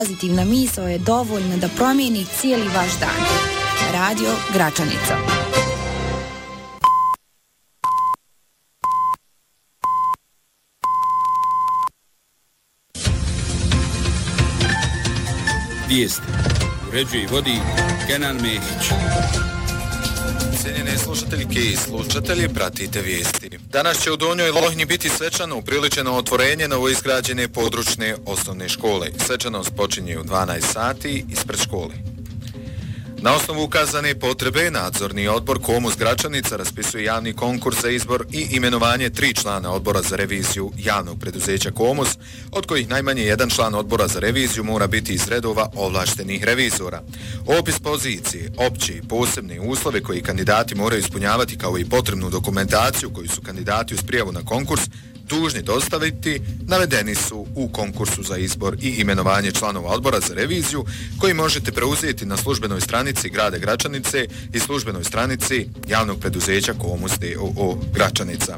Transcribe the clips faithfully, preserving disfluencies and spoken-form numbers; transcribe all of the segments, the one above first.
Pozitivna misao je dovoljna da promijeni cijeli vaš dan. Radio Gračanica. Vijesti. Uređuje i vodi Kenan Mehić. Cijenjene slušateljke i slušatelji, pratite vijesti. Danas će u Donjoj Lohnji biti svečano upriličeno otvorenje novoizgrađene područne osnovne škole. Svečanost počinje u dvanaest sati ispred škole. Na osnovu ukazane potrebe, nadzorni odbor Komus Gračanica raspisuje javni konkurs za izbor i imenovanje tri člana odbora za reviziju javnog preduzeća Komus, od kojih najmanje jedan član odbora za reviziju mora biti iz redova ovlaštenih revizora. Opis pozicije, opće i posebne uslove koji kandidati moraju ispunjavati kao i potrebnu dokumentaciju koju su kandidati uz prijavu na konkurs dužni dostaviti, navedeni su u konkursu za izbor i imenovanje članova odbora za reviziju, koji možete preuzeti na službenoj stranici grada Gračanice i službenoj stranici javnog preduzeća Komus d o o Gračanica.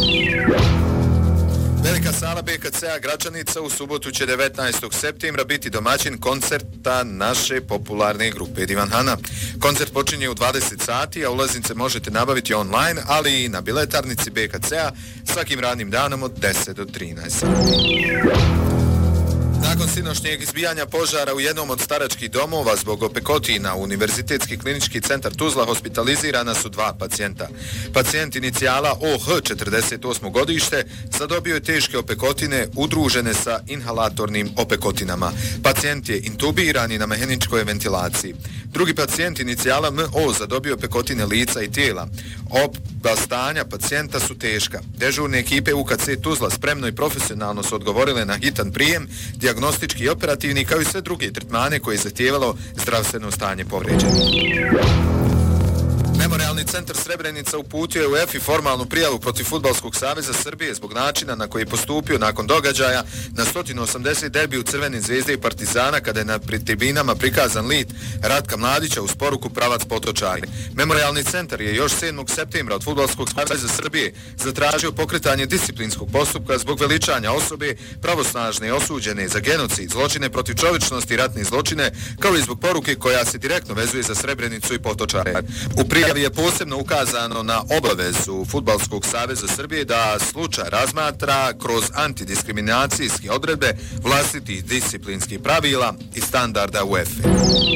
Velika sala be ka ce a Gračanica u subotu će devetnaestog septembra biti domaćin koncerta naše popularne grupe Divan Hana. Koncert počinje u dvadeset sati, a ulaznice možete nabaviti online, ali i na biletarnici be ka ce a svakim radnim danom od deset do trinaest sati. Nakon sinošnjeg izbijanja požara u jednom od staračkih domova zbog opekotina, u Univerzitetski klinički centar Tuzla hospitalizirana su dva pacijenta. Pacijent inicijala o ha četrdeset osmo godište zadobio je teške opekotine udružene sa inhalatornim opekotinama. Pacijent je intubiran i na mehaničkoj ventilaciji. Drugi pacijent inicijala em o zadobio opekotine lica i tijela. Oba stanja pacijenta su teška. Dežurne ekipe u ka ce Tuzla spremno i profesionalno su odgovorile na hitan prijem, dijagnostički i operativni, kao i sve druge tretmane koje je zahtijevalo zdravstveno stanje povređenih. Memorijalni centar Srebrenica uputio je u EFI formalnu prijavu protiv Fudbalskog saveza Srbije zbog načina na koji je postupio nakon događaja na sto osamdeset derbiju Crvene zvezde i Partizana, kada je na tribinama prikazan lit Ratka Mladića uz poruku pravac potočari. Memorijalni centar je još sedmog septembra od Fudbalskog saveza Srbije zatražio pokretanje disciplinskog postupka zbog veličanja osobe pravosnažne osuđene za genocid, zločine protiv čovječnosti i ratne zločine, kao i zbog poruke koja se direktno vezuje za Srebrenicu i potočare. U prijavi je posebno ukazano na obavezu Fudbalskog saveza Srbije da slučaj razmatra kroz antidiskriminacijske odredbe vlastitih disciplinskih pravila i standarda UEFA.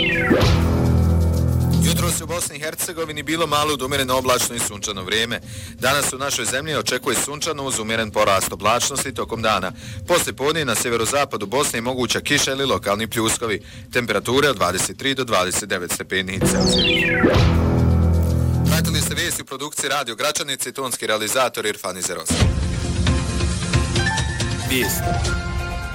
Jutro se u Bosni i Hercegovini bilo malo od umjereno oblačno i sunčano vrijeme. Danas u našoj zemlji očekuje sunčano uz umjeren porast oblačnosti tokom dana. Poslije podne na sjeverozapadu Bosne je moguća kiša ili lokalni pljuskovi. Temperature od dvadeset tri do dvadeset devet stepeni Celzija. Pratili ste vijesti u produkciji Radio Gračanice i tonski realizator Irfan Izeros. Vijesti.